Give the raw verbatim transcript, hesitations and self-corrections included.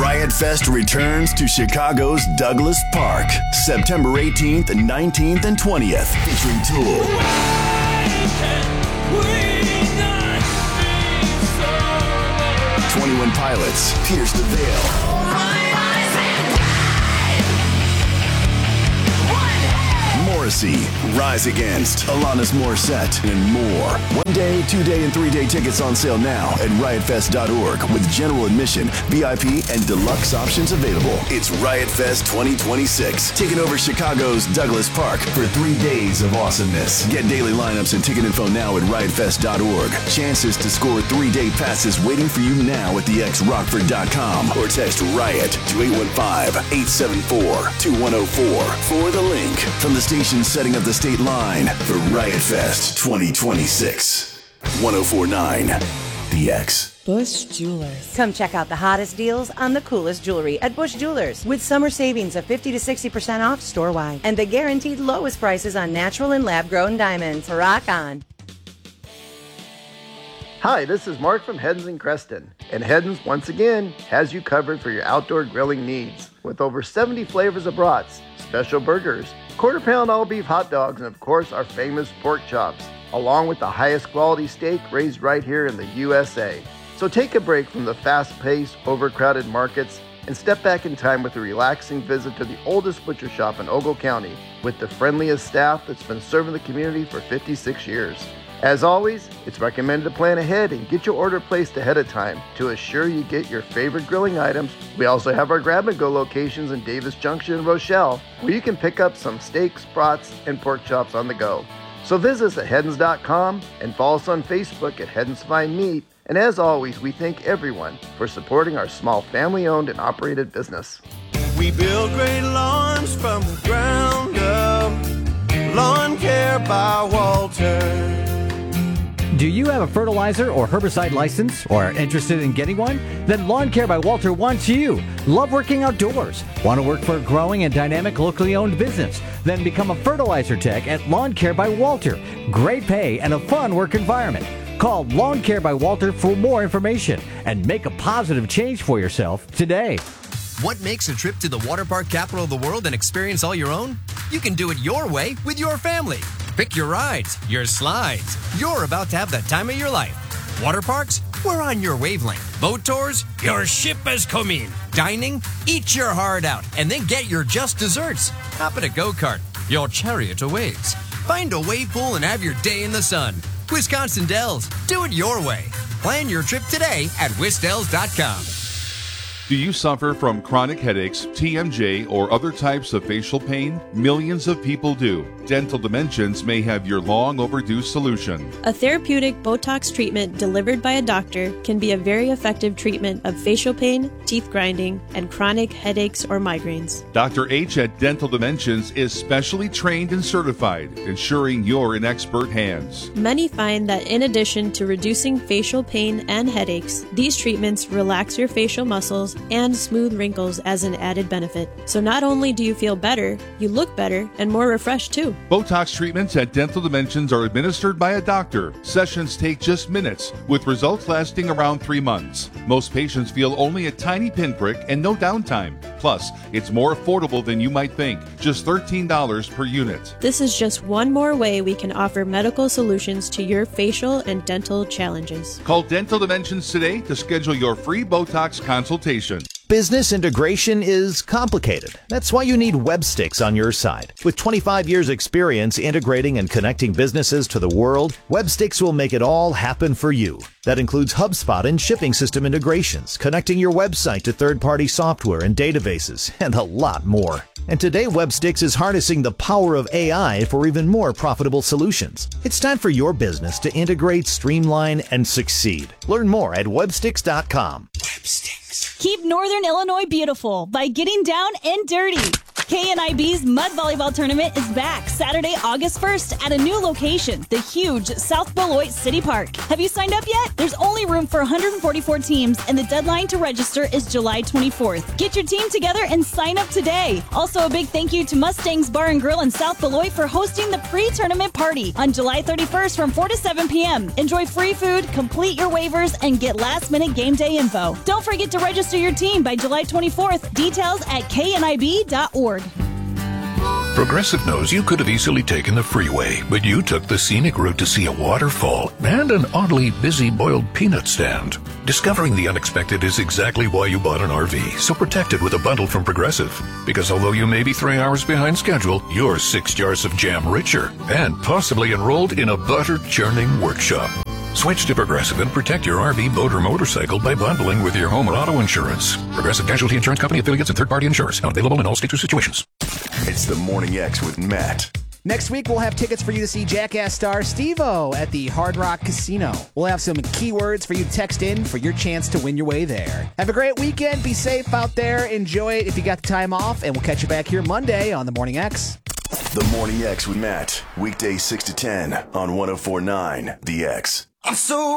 Riot Fest returns to Chicago's Douglas Park, September eighteenth, nineteenth, and twentieth, featuring Tool, twenty-one Pilots, Pierce the Veil, Morrissey, Rise Against, Alanis Morissette, and more. One day, two day, and three day tickets on sale now at riot fest dot org with general admission, V I P, and deluxe options available. It's Riot Fest twenty twenty-six, taking over Chicago's Douglas Park for three days of awesomeness. Get daily lineups and ticket info now at riot fest dot org. Chances to score three-day passes waiting for you now at the x rockford dot com or text RIOT to eight one five, eight seven four, two one zero four for the link from the station setting up the state line for Riot Fest twenty twenty-six. one oh four point nine The X. Bush Jewelers. Come check out the hottest deals on the coolest jewelry at Bush Jewelers with summer savings of fifty to sixty percent off store-wide and the guaranteed lowest prices on natural and lab-grown diamonds. Rock on. Hi, this is Mark from Heddens and Creston, and Heddens once again has you covered for your outdoor grilling needs with over seventy flavors of brats, special burgers, quarter pound all beef hot dogs, and of course our famous pork chops, along with the highest quality steak raised right here in the U S A. So take a break from the fast-paced, overcrowded markets and step back in time with a relaxing visit to the oldest butcher shop in Ogle County with the friendliest staff that's been serving the community for fifty-six years. As always, it's recommended to plan ahead and get your order placed ahead of time to assure you get your favorite grilling items. We also have our grab-and-go locations in Davis Junction and Rochelle, where you can pick up some steaks, brats, and pork chops on the go. So visit us at heddens dot com and follow us on Facebook at Heddens Fine Meat. And as always, we thank everyone for supporting our small family-owned and operated business. We build great lawns from the ground up. Lawn Care by Walter. Do you have a fertilizer or herbicide license or are interested in getting one? Then Lawn Care by Walter wants you. Love working outdoors? Want to work for a growing and dynamic locally owned business? Then become a fertilizer tech at Lawn Care by Walter. Great pay and a fun work environment. Call Lawn Care by Walter for more information and make a positive change for yourself today. What makes a trip to the water park capital of the world an experience all your own? You can do it your way with your family. Pick your rides, your slides. You're about to have the time of your life. Water parks? We're on your wavelength. Boat tours? Your ship has come in. Dining? Eat your heart out and then get your just desserts. Hop in a go-kart. Your chariot awaits. Find a wave pool and have your day in the sun. Wisconsin Dells. Do it your way. Plan your trip today at wisdells dot com. Do you suffer from chronic headaches, T M J, or other types of facial pain? Millions of people do. Dental Dimensions may have your long overdue solution. A therapeutic Botox treatment delivered by a doctor can be a very effective treatment of facial pain, teeth grinding, and chronic headaches or migraines. Doctor H at Dental Dimensions is specially trained and certified, ensuring you're in expert hands. Many find that in addition to reducing facial pain and headaches, these treatments relax your facial muscles and smooth wrinkles as an added benefit. So not only do you feel better, you look better and more refreshed too. Botox treatments at Dental Dimensions are administered by a doctor. Sessions take just minutes, with results lasting around three months. Most patients feel only a tiny pinprick and no downtime. Plus, it's more affordable than you might think, just thirteen dollars per unit. This is just one more way we can offer medical solutions to your facial and dental challenges. Call Dental Dimensions today to schedule your free Botox consultation. Business integration is complicated. That's why you need Webstix on your side. With twenty-five years experience integrating and connecting businesses to the world, Webstix will make it all happen for you. That includes HubSpot and shipping system integrations, connecting your website to third-party software and databases, and a lot more. And today, Webstix is harnessing the power of A I for even more profitable solutions. It's time for your business to integrate, streamline, and succeed. Learn more at webstix dot com. Keep Northern Illinois beautiful by getting down and dirty. K N I B's Mud Volleyball Tournament is back Saturday, August first at a new location, the huge South Beloit City Park. Have you signed up yet? There's only room for one hundred forty-four teams, and the deadline to register is July twenty-fourth. Get your team together and sign up today. Also, a big thank you to Mustang's Bar and Grill in South Beloit for hosting the pre-tournament party on July thirty-first from four to seven p.m. Enjoy free food, complete your waivers, and get last-minute game day info. Don't forget to register your team by July twenty-fourth. Details at K N I B dot org. Progressive knows you could have easily taken the freeway, but you took the scenic route to see a waterfall and an oddly busy boiled peanut stand. Discovering the unexpected is exactly why you bought an R V, so protect it with a bundle from Progressive. Because although you may be three hours behind schedule, you're six jars of jam richer and possibly enrolled in a butter churning workshop. Switch to Progressive and protect your R V, boat, or motorcycle by bundling with your home or auto insurance. Progressive Casualty Insurance Company affiliates and third-party insurers. Not available in all states or situations. It's the Morning X with Matt. Next week, we'll have tickets for you to see Jackass star Steve-O at the Hard Rock Casino. We'll have some keywords for you to text in for your chance to win your way there. Have a great weekend. Be safe out there. Enjoy it if you got the time off. And we'll catch you back here Monday on the Morning X. The Morning X with Matt. Weekdays six to ten on one oh four point nine The X. I'm so